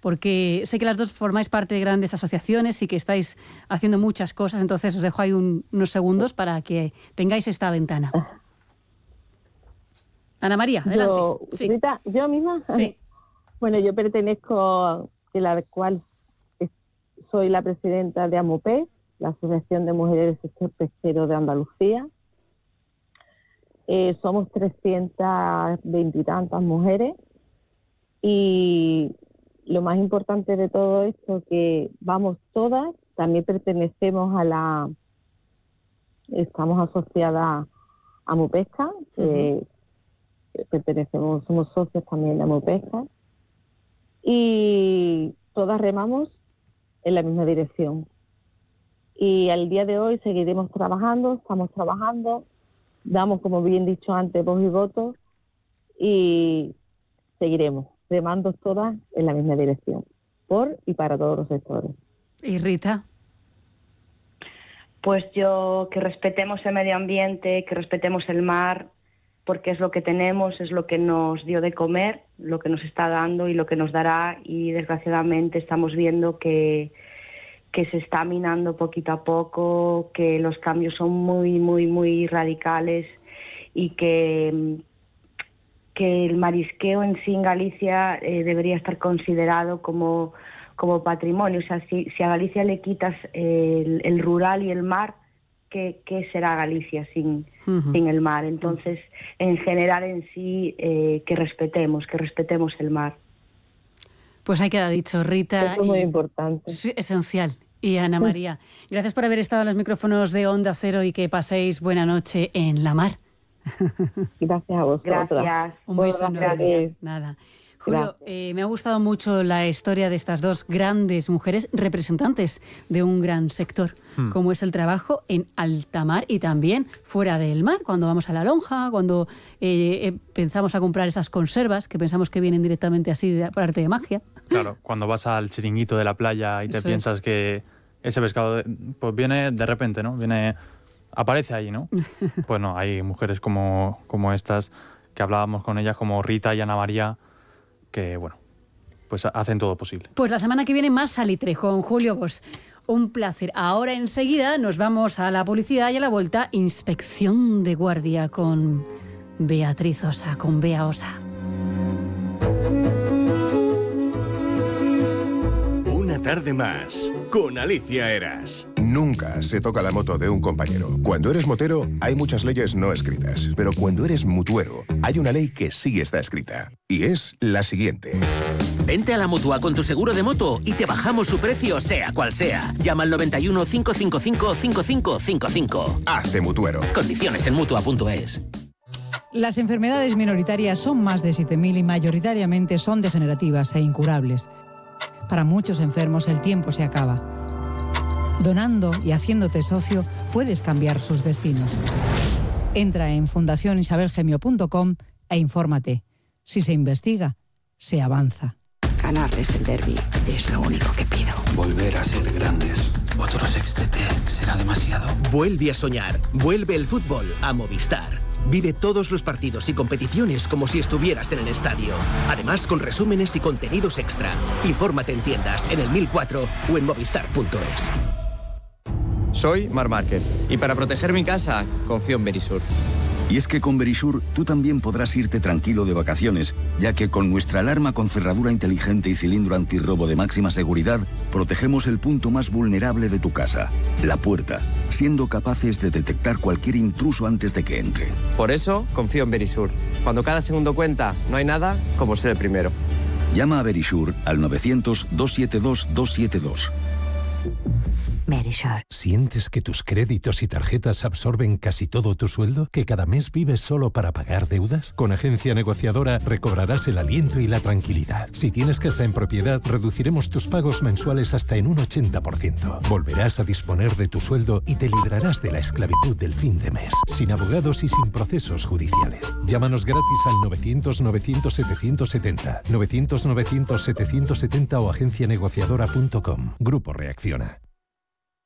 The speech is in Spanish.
porque sé que las dos formáis parte de grandes asociaciones y que estáis haciendo muchas cosas, entonces os dejo ahí unos segundos para que tengáis esta ventana. Ana María, adelante. Sí. Rita, ¿yo misma? Sí. Bueno, yo pertenezco, de la cual soy la presidenta de AMUPES, la Asociación de Mujeres del Sector Pesquero de Andalucía. Somos 320 y tantas mujeres y lo más importante de todo esto que vamos todas, también pertenecemos estamos asociadas a AMUPESCA, somos socios también de AMUPESCA y todas remamos en la misma dirección. Y al día de hoy seguiremos trabajando, estamos trabajando, damos, como bien dicho antes, voz y voto y seguiremos remando todas en la misma dirección, por y para todos los sectores. ¿Y Rita? Pues yo, que respetemos el medio ambiente, que respetemos el mar, porque es lo que tenemos, es lo que nos dio de comer, lo que nos está dando y lo que nos dará, y desgraciadamente estamos viendo que se está minando poquito a poco, que los cambios son muy, muy, muy radicales y que el marisqueo en sí en Galicia debería estar considerado como patrimonio. O sea, si a Galicia le quitas el rural y el mar, ¿qué será Galicia sin el mar? Entonces, en general en sí, que respetemos el mar. Pues ahí queda dicho, Rita. Eso es muy importante. Sí, esencial. Y Ana María, gracias por haber estado en los micrófonos de Onda Cero y que paséis buena noche en la mar. Gracias a vosotros. Gracias. Un beso enorme. Nada. Julio, me ha gustado mucho la historia de estas dos grandes mujeres representantes de un gran sector, como es el trabajo en alta mar y también fuera del mar, cuando vamos a la lonja, cuando pensamos a comprar esas conservas que pensamos que vienen directamente así por arte de magia. Claro, cuando vas al chiringuito de la playa y te piensas que ese pescado pues viene de repente, ¿no? Aparece ahí, ¿no? Pues no, hay mujeres como estas que hablábamos con ellas, como Rita y Ana María, que, bueno, pues hacen todo posible. Pues la semana que viene más salitre con Julio Bosch. Un placer. Ahora enseguida nos vamos a la publicidad y a la vuelta inspección de guardia con Beatriz Osa, con Bea Osa. Una tarde más con Alicia Eras. Nunca se toca la moto de un compañero. Cuando eres motero, hay muchas leyes no escritas. Pero cuando eres mutuero, hay una ley que sí está escrita. Y es la siguiente. Vente a la Mutua con tu seguro de moto y te bajamos su precio, sea cual sea. Llama al 91 555 5555. Hazte mutuero. Condiciones en Mutua.es. Las enfermedades minoritarias son más de 7.000 y mayoritariamente son degenerativas e incurables. Para muchos enfermos el tiempo se acaba. Donando y haciéndote socio puedes cambiar sus destinos. Entra en fundacionisabelgemio.com e infórmate. Si se investiga, se avanza. Ganarles el derbi es lo único que pido. Volver a ser grandes. Otro sextete será demasiado. Vuelve a soñar. Vuelve el fútbol a Movistar. Vive todos los partidos y competiciones como si estuvieras en el estadio. Además, con resúmenes y contenidos extra. Infórmate en tiendas, en el 1004 o en movistar.es. Soy Marc Márquez y para proteger mi casa confío en Verisur. Y es que con Verisur tú también podrás irte tranquilo de vacaciones, ya que con nuestra alarma con cerradura inteligente y cilindro antirrobo de máxima seguridad, protegemos el punto más vulnerable de tu casa, la puerta, siendo capaces de detectar cualquier intruso antes de que entre. Por eso confío en Verisur. Cuando cada segundo cuenta, no hay nada como ser el primero. Llama a Verisur al 900-272-272. Verisur. ¿Sientes que tus créditos y tarjetas absorben casi todo tu sueldo? ¿Que cada mes vives solo para pagar deudas? Con Agencia Negociadora recobrarás el aliento y la tranquilidad. Si tienes casa en propiedad, reduciremos tus pagos mensuales hasta en un 80%. Volverás a disponer de tu sueldo y te librarás de la esclavitud del fin de mes. Sin abogados y sin procesos judiciales. Llámanos gratis al 900-900-770. 900-900-770 o agencianegociadora.com. Grupo Reacciona.